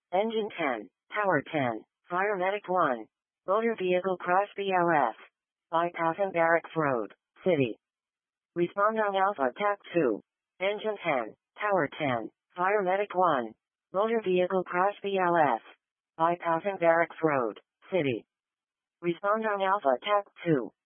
Engine 10, Tower 10, Fire Medic 1. Motor Vehicle Crash BLS. Bypassing Barracks Road, City. Respond on Alpha TAC 2. Engine 10, Tower 10, Fire Medic 1. Motor Vehicle Crash BLS. Bypassing Barracks Road, City. Respond on Alpha TAC 2.